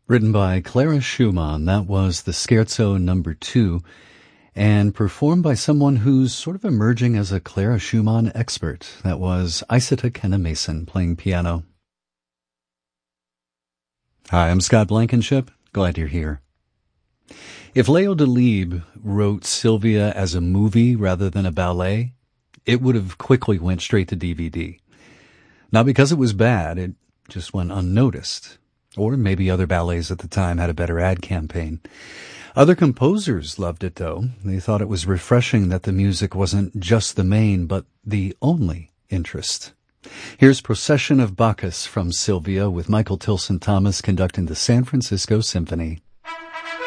Written by Clara Schumann, that was the Scherzo number 2, and performed by someone who's sort of emerging as a Clara Schumann expert. That was Isata Kenna Mason playing piano. Hi, I'm Scott Blankenship. Glad you're here. If Leo Delibes wrote Sylvia as a movie rather than a ballet, it would have quickly went straight to DVD. Not because it was bad, it just went unnoticed. Or maybe other ballets at the time had a better ad campaign. Other composers loved it, though. They thought it was refreshing that the music wasn't just the main, but the only interest. Here's Procession of Bacchus from Sylvia with Michael Tilson Thomas conducting the San Francisco Symphony.